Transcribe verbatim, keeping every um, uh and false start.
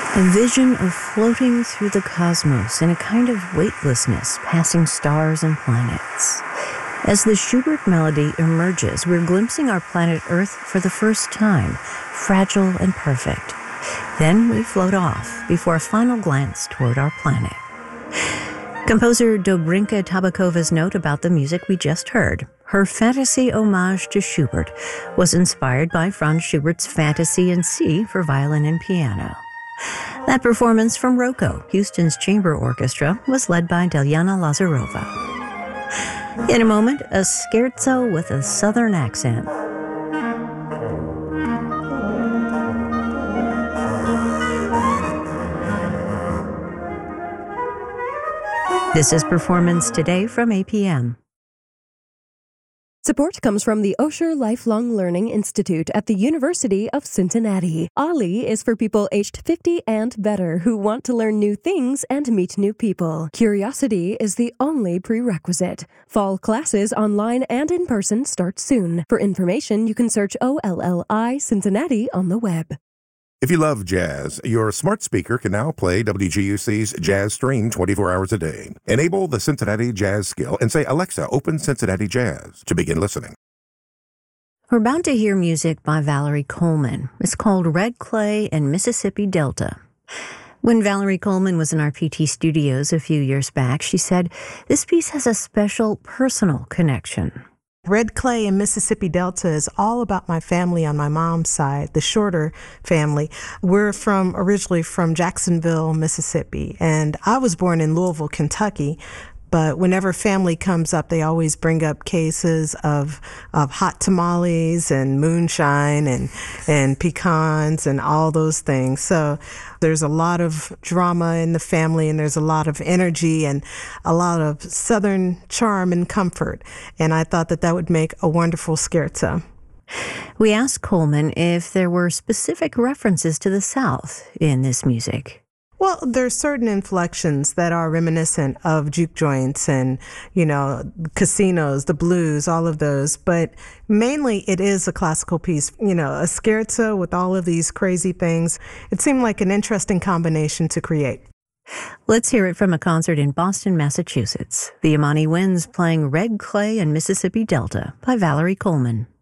A vision of floating through the cosmos in a kind of weightlessness, passing stars and planets. As the Schubert melody emerges, we're glimpsing our planet Earth for the first time, fragile and perfect. Then we float off before a final glance toward our planet. Composer Dobrinka Tabakova's note about the music we just heard. Her fantasy homage to Schubert was inspired by Franz Schubert's Fantasy in C for violin and piano. That performance from Rocco, Houston's chamber orchestra, was led by Delyana Lazarova. In a moment, a scherzo with a southern accent. This is Performance Today from A P M. Support comes from the Osher Lifelong Learning Institute at the University of Cincinnati. OLLI is for people aged fifty and better who want to learn new things and meet new people. Curiosity is the only prerequisite. Fall classes online and in person start soon. For information, you can search O L L I Cincinnati on the web. If you love jazz, your smart speaker can now play W G U C's Jazz Stream twenty-four hours a day. Enable the Cincinnati Jazz skill and say, Alexa, open Cincinnati Jazz to begin listening. We're about to hear music by Valerie Coleman. It's called Red Clay and Mississippi Delta. When Valerie Coleman was in our P T studios a few years back, she said, this piece has a special personal connection. Red Clay and Mississippi Delta is all about my family on my mom's side, the Shorter family. We're from originally from Jacksonville, Mississippi, and I was born in Louisville, Kentucky. But whenever family comes up, they always bring up cases of of hot tamales and moonshine and and pecans and all those things. So there's a lot of drama in the family, and there's a lot of energy and a lot of Southern charm and comfort. And I thought that that would make a wonderful scherzo. We asked Coleman if there were specific references to the South in this music. Well, there's certain inflections that are reminiscent of juke joints and, you know, casinos, the blues, all of those. But mainly it is a classical piece, you know, a scherzo with all of these crazy things. It seemed like an interesting combination to create. Let's hear it from a concert in Boston, Massachusetts. The Imani Winds playing Red Clay and Mississippi Delta by Valerie Coleman.